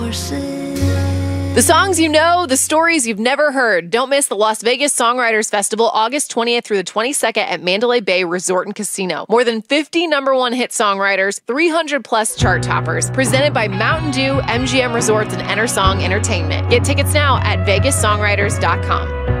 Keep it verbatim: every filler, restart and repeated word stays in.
The songs you know, the stories you've never heard. Don't miss the Las Vegas Songwriters Festival, August twentieth through the twenty-second at Mandalay Bay Resort and Casino. More than fifty number one hit songwriters, three hundred plus chart toppers. Presented by Mountain Dew, M G M Resorts, and Enter Song Entertainment. Get tickets now at vegas songwriters dot com.